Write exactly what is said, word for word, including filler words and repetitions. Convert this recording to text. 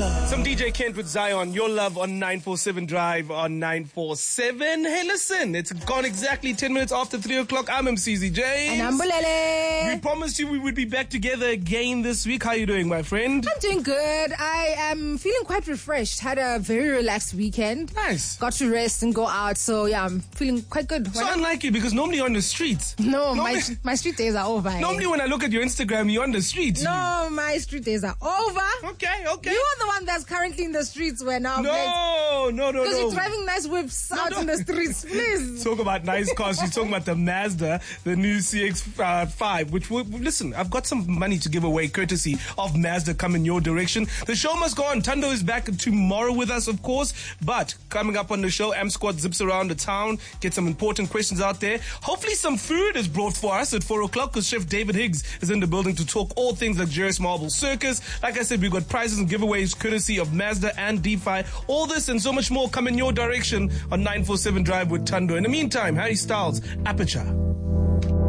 love. Some D J Kent with Zion, your love on nine forty-seven Drive on nine forty-seven. Hey, listen, it's gone exactly ten minutes after three o'clock. I'm M C Z J. And I'm Bulele. We promised you we would be back together again this week. How are you doing, my friend? I'm doing good. I am feeling quite refreshed. Had a very relaxed weekend. Nice. Got to rest and go out. So, yeah, I'm feeling quite good. So unlike you, because normally you're on the streets. No, normally, my my street days are over. Normally when I look at your Instagram, you're on the streets. No, my street days are over. Okay, okay. You are the one that's currently in the streets where now. No, no, no, no. Because you're driving nice whips no, out no. in the streets, please. Talk about nice cars. She's talking about the Mazda, the new C X five, which will, listen, I've got some money to give away courtesy of Mazda coming your direction. The show must go on. Tando is back tomorrow with us, of course, but coming up on the show, M Squad zips around the town, get some important questions out there. Hopefully some food is brought for us at four o'clock because Chef David Higgs is in the building to talk all things luxurious marble circus. Like I said, we've got prizes and giveaways courtesy of Mazda and DeFi. All this and so much more coming your direction on nine forty-seven Drive with Tando. In the meantime, Harry Styles, Aperture.